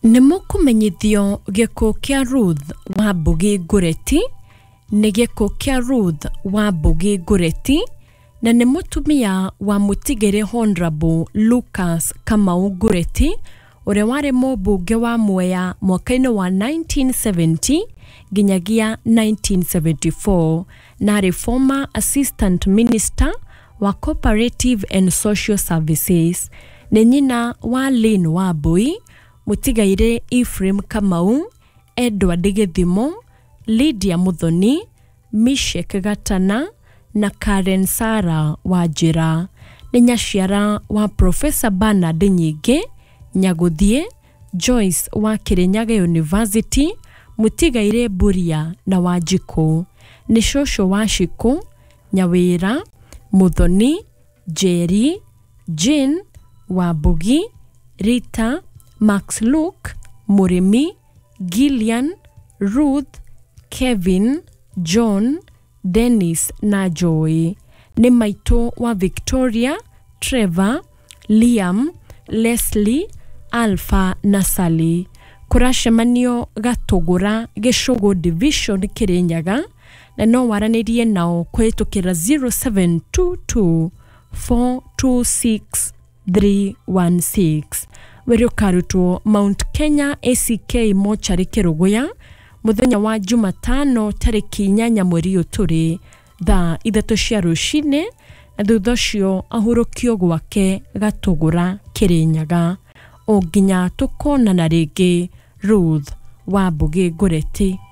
Nimukumenyithio giko kia Ruth Wambugi Ngureti ni giko kia Ruth Wambugi Ngureti na ni mutumia wa mutigere Honorable Lucas Kamau Ngureti uria wari mubunge wa Mwea mwaka-ini wa 1970 ginyagia 1974 na ari former assistant minister wa cooperative and social services. Ni nyina wa Lynn Wambui, Mutigaire Ephraim Kamau, Edward Githimo, Lydia Muthoni, Mishek Gatana na Karen Sarah Wajira. Ni nyaciara wa Professor Bernard Nyige Nyaguthie, Joyce wa Kirinyaga University, Mutigaire Buria na Wanjiku. Ni shosho wa Shiku, Nyawira, Muthoni, Jerry, Jane, Wambugi, Rita, Max Luke, Murimi, Gillian, Ruth, Kevin, John, Dennis na Joy. Ni maito wa Victoria, Trevor, Liam, Leslie, Alpha na Sally. Kurashemanio Gatogora Geshogo Division Kirinyaga na no waranirie nao kwetukira 0722 426 316. Werio karuto Mount Kenya ACK Mochari Kiruguya muthenya wa Jumatano tariki 8 mweri uturi thaa 3 cia rucine na thutha cio ahurukio gwake Gatogora Kirinyaga. O nginya tukona na ringi Ruth Wambugi Ngureti.